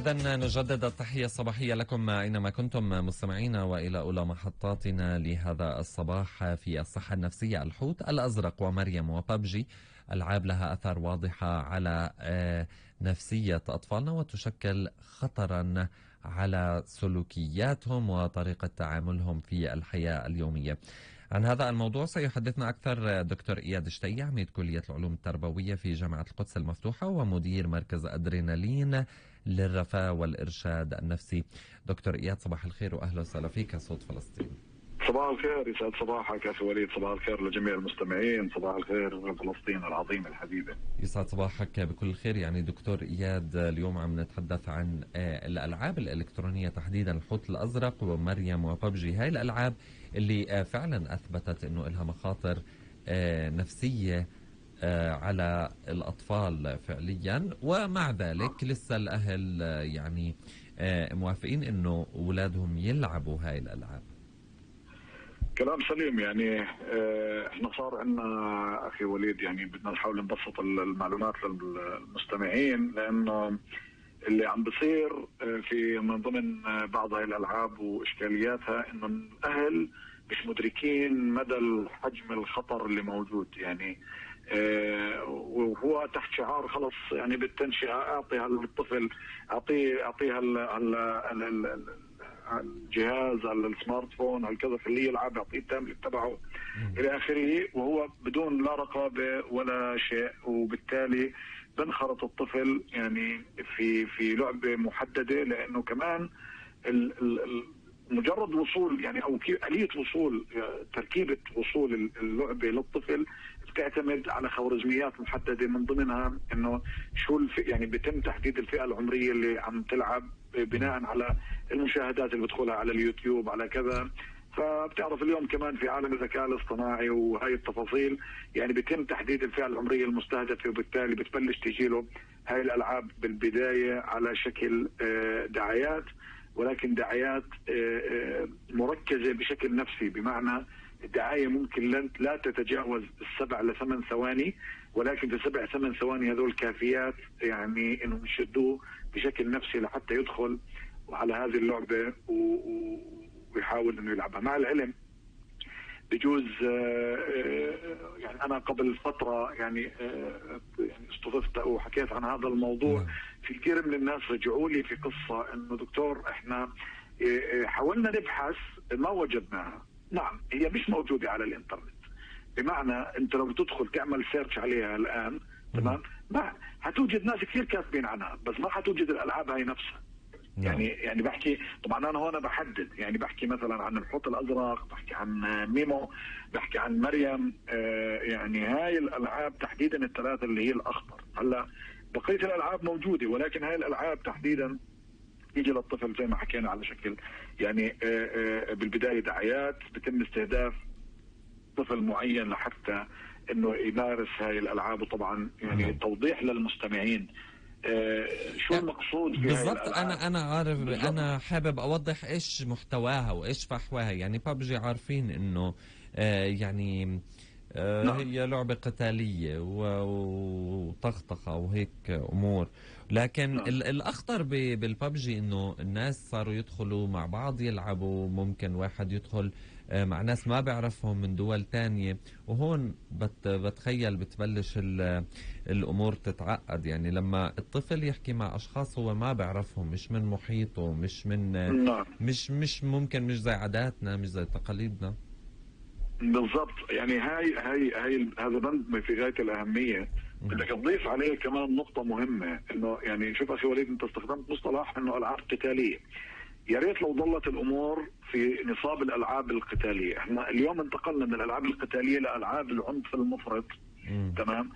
إذن نجدد التحية الصباحية لكم أينما كنتم مستمعينا، وإلى أولى محطاتنا لهذا الصباح في الصحة النفسية. الحوت الأزرق ومريم وببجي ألعاب لها أثر واضحة على نفسية أطفالنا وتشكل خطرا على سلوكياتهم وطريقة تعاملهم في الحياة اليومية. عن هذا الموضوع سيحدثنا أكثر دكتور إياد شتي، عميد كلية العلوم التربوية في جامعة القدس المفتوحة ومدير مركز أدرينالين للرفاه والإرشاد النفسي. دكتور إياد، صباح الخير وأهلا وسهلا فيك صوت فلسطين. صباح الخير، يسعد صباحك أخي وليد. صباح الخير لجميع المستمعين. صباح الخير فلسطين العظيمة الحبيبة. يسعد صباحك بكل خير. يعني دكتور إياد، اليوم عم نتحدث عن الألعاب الإلكترونية تحديدا الحوت الأزرق ومريم وببجي. هاي الألعاب اللي فعلا أثبتت أنه لها مخاطر نفسية على الأطفال فعليا، ومع ذلك لسه الأهل يعني موافقين أنه أولادهم يلعبوا هاي الألعاب. كلام سليم. يعني احنا صار عندنا اخي وليد، يعني بدنا نحاول نبسط المعلومات للمستمعين، لانه اللي عم بصير في من ضمن بعض هاي الالعاب واشكالياتها انه الاهل مش مدركين مدى حجم الخطر اللي موجود. يعني وهو تحت شعار خلص يعني بالتنشئه اعطي الطفل اعطيها الجهاز على السمارت فون على كذا خليه يلعب، يعطيه التابلت تبعه الى اخره، وهو بدون لا رقابه ولا شيء، وبالتالي بنخرط الطفل يعني في لعبه محدده. لانه كمان مجرد وصول يعني او آلية وصول تركيبه وصول اللعبه للطفل بتعتمد على خوارزميات محدده، من ضمنها انه شو يعني بيتم تحديد الفئه العمريه اللي عم تلعب بناء على المشاهدات اللي بدخلها على اليوتيوب على كذا. فبتعرف اليوم كمان في عالم الذكاء الاصطناعي وهي التفاصيل، يعني بيتم تحديد الفئه العمريه المستهدفه، وبالتالي بتبلش تجي له هاي الالعاب بالبدايه على شكل دعايات، ولكن دعايات مركزه بشكل نفسي، بمعنى الدعايه ممكن لا تتجاوز 7 ل 8 ثواني، ولكن في 7 8 ثواني هذول كافيات يعني انهم يشدوه بشكل نفسي لحتى يدخل على هذه اللعبه ويحاول انه يلعبها. مع العلم بجوز يعني انا قبل فتره يعني استضفت وحكيت عن هذا الموضوع. في كثير من الناس رجعوا لي في قصه انه دكتور احنا حاولنا نبحث ما وجدناها. نعم، هي مش موجوده على الانترنت، بمعنى انت لو بتدخل تعمل سيرش عليها الان تمام ما هتوجد ناس كثير كاتبين عنها، بس ما حتوجد الالعاب هاي نفسها. يعني بحكي طبعا انا هون بحدد، يعني بحكي مثلا عن الحوت الازرق، بحكي عن ميمو، بحكي عن مريم، يعني هاي الالعاب تحديدا الثلاثه اللي هي الاخطر. هلا بقيه الالعاب موجوده، ولكن هاي الالعاب تحديدا يجي للطفل زي ما حكينا على شكل يعني بالبدايه دعايات، بتم استهداف طفل معين لحتى انه يمارس هاي الالعاب. وطبعا يعني توضيح للمستمعين شو المقصود في بالضبط. انا عارف بالزبط. انا حابب اوضح ايش محتواها وايش فحواها. يعني ببجي عارفين انه يعني هي لعبة قتالية وطقطقة وهيك امور، لكن الاخطر بالببجي انه الناس صاروا يدخلوا مع بعض يلعبوا. ممكن واحد يدخل مع ناس ما بيعرفهم من دول تانية، وهون بتخيل بتبلش الأمور تتعقد. يعني لما الطفل يحكي مع أشخاص هو ما بيعرفهم، مش من محيطه، مش من مش ممكن مش زي عاداتنا، مش زي تقاليدنا. بالضبط. يعني هاي هذا بند في غاية الأهمية. بدك تضيف عليه كمان نقطة مهمة، انه يعني شوف اخي وليد، انت استخدمت مصطلح انه العاب قتالية. يا ريت لو ظلت الامور في نصاب الالعاب القتاليه. احنا اليوم انتقلنا من الالعاب القتاليه لالعاب العنف المفرط. تمام.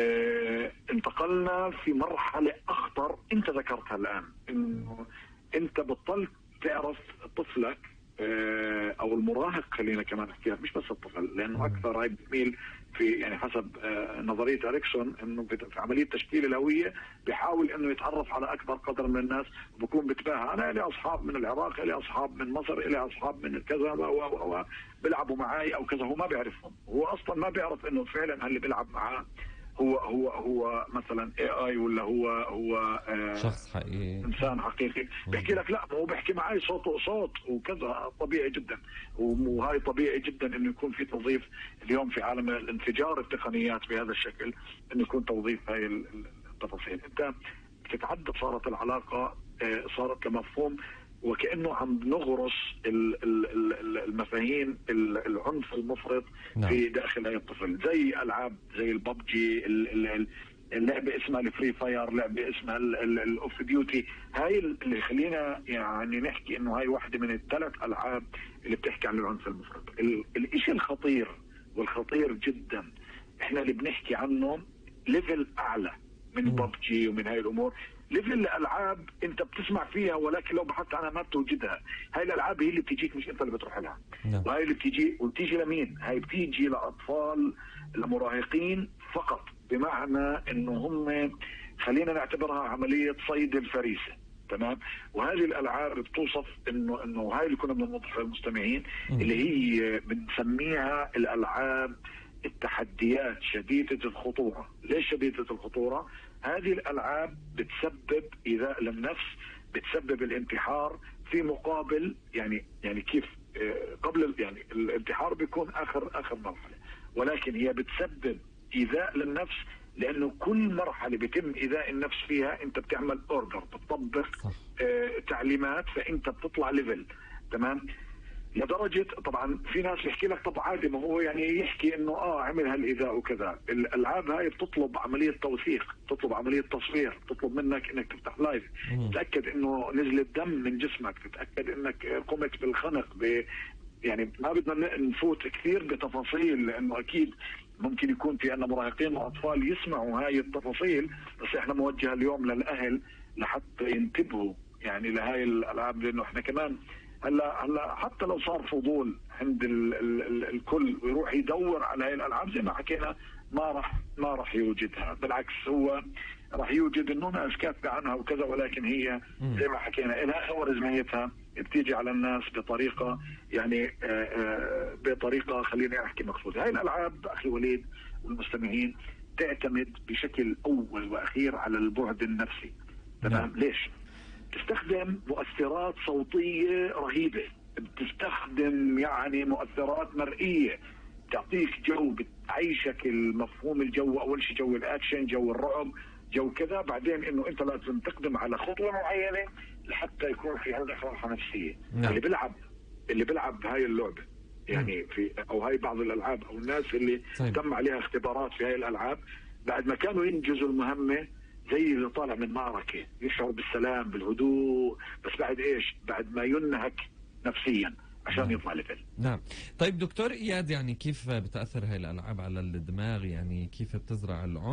انتقلنا في مرحله اخطر انت ذكرتها الان، انه انت بطلت تعرف طفلك او المراهق، خلينا كمان نحكيها مش بس الطفل، لانه اكثر هاي بتميل في يعني حسب نظريه اريكسون انه في عمليه تشكيل الهويه بيحاول انه يتعرف على اكبر قدر من الناس، وبكون بتباهى انا لي اصحاب من العراق، لي اصحاب من مصر، لي اصحاب من كذا بيلعبوا معي او كذا. هو ما بيعرفهم، هو اصلا ما بيعرف انه فعلا اللي بيلعب معاه هو مثلا AI ولا هو شخص حقيقي. انسان حقيقي. بيحكي لك لا، ما هو بيحكي معي صوت وصوت وكذا، طبيعي جدا. وهاي طبيعي جدا انه يكون في توظيف اليوم في عالم الانفجار التقنيات بهذا الشكل، انه يكون توظيف هاي التفاصيل. انت بتتعدى، صارت العلاقه صارت كمفهوم وكأنه عم نغرس المفاهيم العنف المفرط في داخل هاي الطفل، زي ألعاب زي الببجي، اللعبة اسمها الفري فاير، لعبة اسمها الأوف ديوتي. هاي اللي خلينا يعني نحكي انه هاي واحدة من الثلاث ألعاب اللي بتحكي عن العنف المفرط. الاشي الخطير والخطير جدا احنا اللي بنحكي عنه ليفل اعلى من ببجي ومن هاي الامور، ليفل الالعاب انت بتسمع فيها ولكن لو بحثت عنها ما بتوجدها. هاي الالعاب هي اللي بتجيك، مش انت اللي بتروح لها. وهاي اللي بتيجي لمين؟ هاي بتيجي لاطفال، لمراهقين فقط، بمعنى انه هم خلينا نعتبرها عمليه صيد الفريسه. تمام. وهذه الالعاب بتوصف انه هاي اللي كنا بنوضحها للمستمعين، اللي هي بنسميها الالعاب التحديات شديدة الخطورة. ليش شديدة الخطورة؟ هذه الألعاب بتسبب إيذاء للنفس، بتسبب الانتحار في مقابل يعني كيف قبل يعني الانتحار بيكون آخر مرحلة، ولكن هي بتسبب إيذاء للنفس، لأنه كل مرحلة بيتم إيذاء النفس فيها أنت بتعمل أوردر، بتطبق تعليمات، فأنت بتطلع ليفل. تمام. لدرجة طبعا في ناس يحكي لك طب عادي، ما هو يعني يحكي انه عمل هالايذاء وكذا. الالعاب هاي بتطلب عملية توثيق، بتطلب عملية تصوير، بتطلب منك انك تفتح لايف، تتأكد انه نزل الدم من جسمك، تتأكد انك قمت بالخنق يعني ما بدنا نفوت كثير بتفاصيل، لانه اكيد ممكن يكون في عندنا مراهقين واطفال يسمعوا هاي التفاصيل، بس احنا موجهة اليوم للاهل لحتى ينتبهوا يعني لهاي الالعاب، لانه احنا كمان هلا حتى لو صار فضول عند الكل ويروح يدور على هاي الالعاب زي ما حكينا، ما راح يوجدها. بالعكس، هو راح يوجد انه ناس كاتبه عنها وكذا، ولكن هي زي ما حكينا لها خوارزميتها بتيجي على الناس بطريقه يعني بطريقه خليني احكي مقصوده. هاي الالعاب اخي وليد والمستمعين تعتمد بشكل اول واخير على البعد النفسي. تمام. ليش؟ بتستخدم مؤثرات صوتية رهيبة، بتستخدم يعني مؤثرات مرئية، تعطيك جو، بتعيشك المفهوم الجو. أول شيء جو الأكشن، جو الرعب، جو كذا، بعدين إنه أنت لازم تقدم على خطوة معينة لحتى يكون في عندك راحة نفسية. اللي بيلعب هاي اللعبة يعني في أو هاي بعض الألعاب أو الناس اللي تم عليها اختبارات في هاي الألعاب، بعد ما كانوا ينجزوا المهمة زي اللي طالع من معركة، يشعر بالسلام بالهدوء، بس بعد ايش؟ بعد ما ينهك نفسيا عشان يطلع ليفل. نعم. طيب دكتور إياد، يعني كيف بتأثر هاي الألعاب على الدماغ؟ يعني كيف بتزرع العنف؟